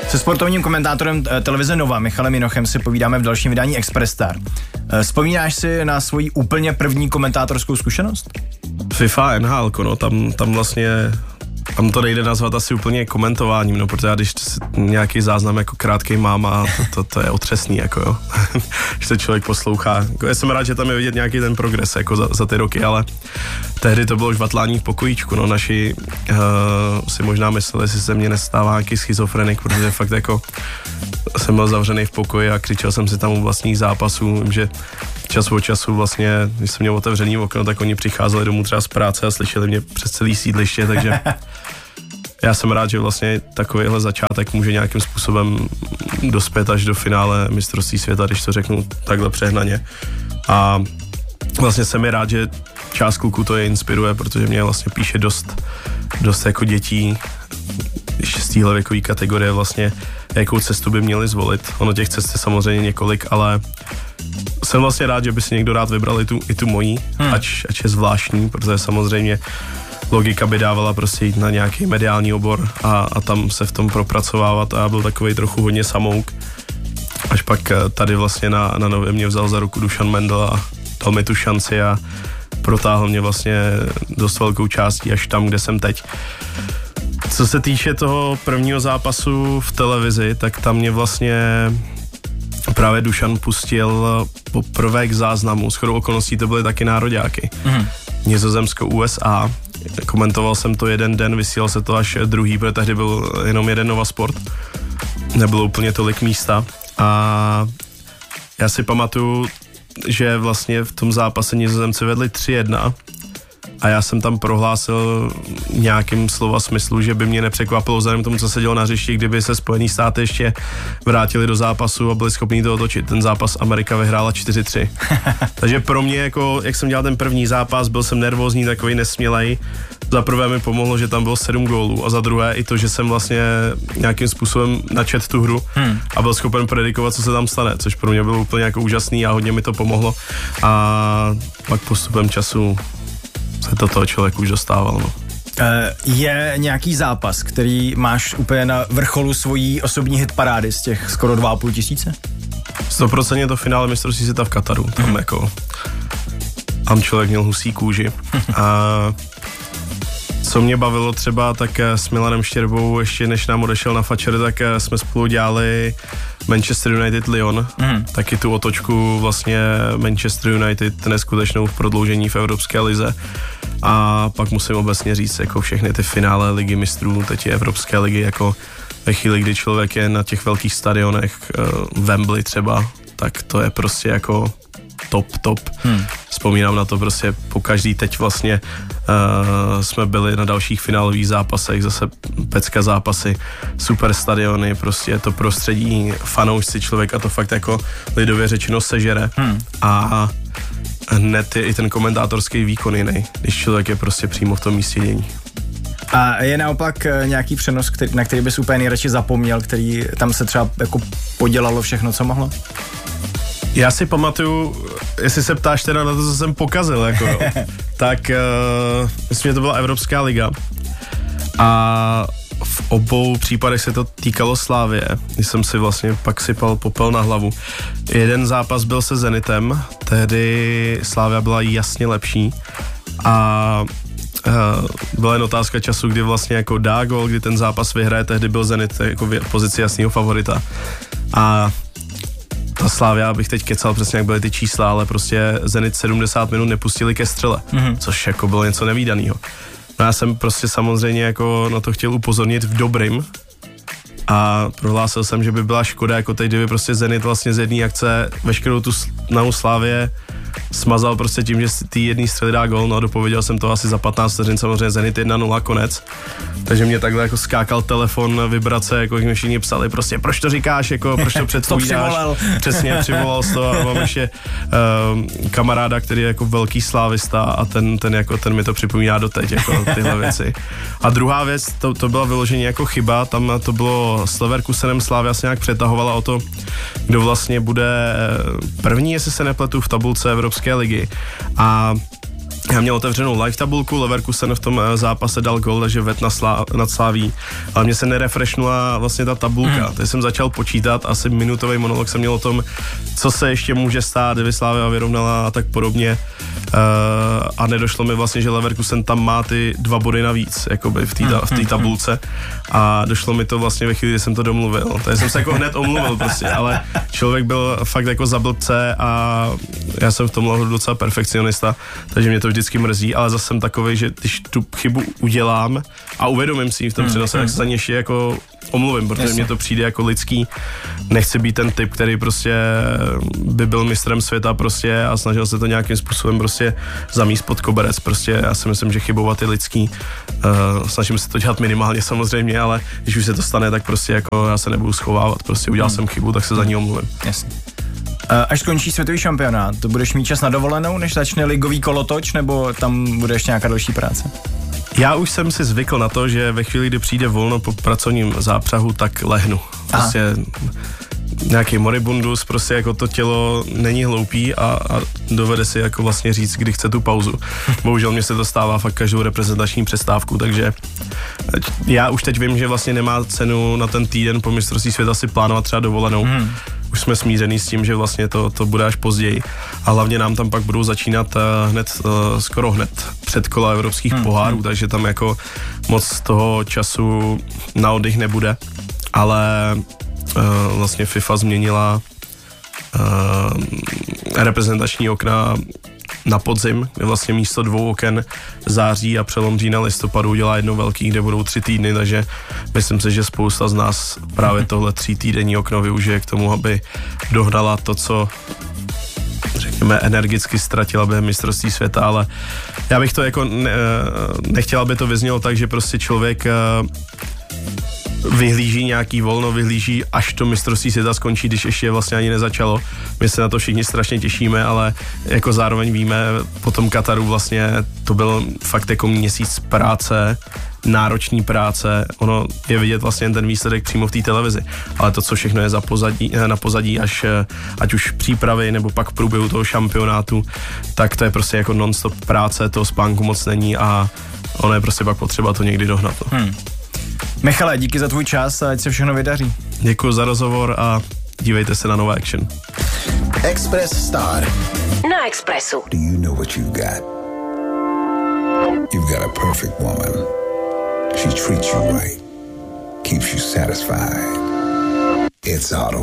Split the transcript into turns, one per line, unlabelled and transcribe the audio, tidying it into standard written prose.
Se sportovním komentátorem televize Nova Michalem Jinochem si povídáme v dalším vydání Express Star. Vzpomínáš si na svoji úplně první komentátorskou zkušenost?
FIFA, NHL, no, tam vlastně, tam to nejde nazvat asi úplně komentováním, no, protože když nějaký záznam jako krátkej mám a to je otřesný, jako jo, když se člověk poslouchá. Já jsem rád, že tam je vidět nějaký ten progres, jako za ty roky, ale tehdy to bylo žvatlání v pokojíčku, no, naši si možná mysleli, jestli se mně nestává nějaký schizofrenik, protože fakt jako jsem byl zavřený v pokoji a křičel jsem si tam u vlastních zápasů, vím, že čas od času vlastně, když jsem měl otevřený okno, tak oni přicházeli domů třeba z práce a slyšeli mě přes celý sídliště, takže já jsem rád, že vlastně takovýhle začátek může nějakým způsobem dospět až do finále mistrovství světa, když to řeknu takhle přehnaně. A vlastně jsem i rád, že část kluků to je inspiruje, protože mě vlastně píše dost jako dětí, když z téhle věkové kategorie vlastně, jakou cestu by měli zvolit. Ono těch cest je samozřejmě několik, ale jsem vlastně rád, že by si někdo rád vybral i tu mojí, ač je zvláštní, protože samozřejmě logika by dávala prostě jít na nějaký mediální obor a tam se v tom propracovávat a byl takovej trochu hodně samouk. Až pak tady vlastně na Nově mě vzal za ruku Dušan Mendl a dal mi tu šanci a protáhl mě vlastně dost velkou částí až tam, kde jsem teď. Co se týče toho prvního zápasu v televizi, tak tam mě vlastně právě Dušan pustil poprvé k záznamu. Shodou okolností to byly taky nároďáky. Nizozemsko, USA. Komentoval jsem to jeden den, vysílal se to až druhý, protože tehdy byl jenom jeden Nova Sport. Nebylo úplně tolik místa. A já si pamatuju, že vlastně v tom zápase Nizozemci vedli 3-1 a já jsem tam prohlásil nějakým slova smyslu, že by mě nepřekvapilo vzhledem k tomu, co se dělo na hřišti, kdyby se Spojený státy ještě vrátili do zápasu a byli schopni to otočit. Ten zápas Amerika vyhrála 4-3. Takže pro mě, jako, jak jsem dělal ten první zápas, byl jsem nervózní, takový nesmělej. Za prvé mi pomohlo, že tam bylo 7 gólů a za druhé i to, že jsem vlastně nějakým způsobem načet tu hru a byl schopen predikovat, co se tam stane, což pro mě bylo úplně jako úžasný a hodně mi to pomohlo. A pak postupem času se to toho člověk už dostával. No.
Je nějaký zápas, který máš úplně na vrcholu svojí osobní hitparády z těch skoro 2,5 tisíce?
100% to finále mistrovství světa v Kataru. Tam jako tam člověk měl husí kůži. A co mě bavilo třeba, tak s Milanem Štěrbou, ještě než nám odešel na Fatscher, tak jsme spolu dělali Manchester United Lyon, taky tu otočku vlastně Manchester United neskutečnou v prodloužení v Evropské lize. A pak musím obecně říct, jako všechny ty finále ligy mistrů, teď je Evropské ligy, jako ve chvíli, kdy člověk je na těch velkých stadionech, Wembley třeba, tak to je prostě jako top. Vzpomínám na to prostě pokaždý. Teď vlastně jsme byli na dalších finálových zápasech, zase pecka zápasy, super stadiony, prostě je to prostředí, fanoušci, člověka to fakt jako lidově řečeno sežere a hned je i ten komentátorský výkon jiný, když člověk je prostě přímo v tom místě dění.
A je naopak nějaký přenos, na který bys úplně nejradši zapomněl, který tam se třeba jako podělalo všechno, co mohlo?
Já si pamatuju, jestli se ptáš teda na to, co jsem pokazil, jako, tak myslím, že to byla Evropská liga a v obou případech se to týkalo Slávie, když jsem si vlastně pak sypal popel na hlavu. Jeden zápas byl se Zenitem, tehdy Slavia byla jasně lepší a byla jen otázka času, kdy vlastně jako dá gól, kdy ten zápas vyhraje, tehdy byl Zenit jako v pozici jasného favorita a ta Slavia, bych teď kecal přesně, jak byly ty čísla, ale prostě Zenit 70 minut nepustili ke střele, což jako bylo něco nevídanýho. No já jsem prostě samozřejmě jako na to chtěl upozornit v dobrým a prohlásil jsem, že by byla škoda, jako teď, kdyby prostě Zenit vlastně z jedné akce veškerou tu snahu Slávie smazal prostě tím, že z té jedné střely dá gól, no a dopověděl jsem to asi za 15 vteřin, samozřejmě Zenit 1-0 konec, takže mě takhle jako skákal telefon, vibrace, jako mi všichni psali, prostě proč to říkáš, jako proč to předpovídáš, přesně, přivolal jsi to a mám ještě kamaráda, který je jako velký slávista a ten mi to připomíná doteď, jako tyhle věci. A druhá věc, to byla vyloženě jako chyba, tam to bylo s Leverkusenem, Slavia se nějak přetahovala o to, kdo vlastně bude první, jestli se nepletu, v tabulce Evropské ligy. A Já měl otevřenou live tabulku, Leverkusen v tom zápase dal gol, takže ved nad Slaví, ale mě se nerefreshnula vlastně ta tabulka. Teď jsem začal počítat, asi minutový monolog jsem měl o tom, co se ještě může stát, kdyby Slavia vyrovnala a tak podobně. A nedošlo mi vlastně, že Leverkusen tam má ty 2 body navíc, jakoby v té tabulce. A došlo mi to vlastně ve chvíli, kdy jsem to domluvil. Takže jsem se jako hned omluvil prostě, ale člověk byl fakt jako za blbce a já jsem v tomhle docela perfekcionista, takže mě to vždycky mrzí, ale zase jsem takovej, že když tu chybu udělám a uvědomím si ji v tom přenose, tak se za ně ještě jako omluvím, protože mně to přijde jako lidský. Nechci být ten typ, který prostě by byl mistrem světa prostě a snažil se to nějakým způsobem prostě zamíst pod koberec. Prostě já si myslím, že chybovat je lidský. Snažím se to dělat minimálně samozřejmě, ale když už se to stane, tak prostě jako já se nebudu schovávat. Prostě udělal jsem chybu, tak se za ní omluvím.
Jasně. Až skončí světový šampionát, to budeš mít čas na dovolenou, než začne ligový kolotoč, nebo tam bude ještě nějaká další práce?
Já už jsem si zvykl na to, že ve chvíli, kdy přijde volno po pracovním zápřahu, tak lehnu. Prostě nějaký moribundus, prostě jako to tělo není hloupý a dovede si jako vlastně říct, kdy chce tu pauzu. Bohužel mě se to stává fakt každou reprezentační přestávku, takže já už teď vím, že vlastně nemá cenu na ten týden po mistrovství světa si plánovat třeba dovolenou. Už jsme smířený s tím, že vlastně to bude až později. A hlavně nám tam pak budou začínat skoro hned předkola evropských pohárů, takže tam jako moc toho času na oddych nebude. Ale vlastně FIFA změnila reprezentační okna na podzim, kde vlastně místo 2 oken září a přelom října listopadu udělá jedno velký, kde budou 3 týdny, takže myslím si, že spousta z nás právě tohle 3týdenní okno využije k tomu, aby dohnala to, co řekněme energicky ztratila během mistrovství světa, ale já bych to jako nechtěl, aby to vyznělo tak, že prostě člověk vyhlíží nějaký volno, vyhlíží až to mistrovství světa skončí, když ještě vlastně ani nezačalo. My se na to všichni strašně těšíme, ale jako zároveň víme, po tom Kataru vlastně to byl fakt jako měsíc práce, náročný práce, ono je vidět vlastně ten výsledek přímo v té televizi, ale to, co všechno je na pozadí, až ať už přípravy nebo pak v průběhu toho šampionátu, tak to je prostě jako non-stop práce, toho spánku moc není a ono je prostě pak potřeba to někdy dohnat.
Michale, díky za tvůj čas a ať se všechno vydaří.
Děkuji za rozhovor a dívejte se na Nova Action.
Express Star.
Na Expressu.
Do you know what you've got? You've got a perfect woman. She treats you right. Keeps you satisfied. It's Auto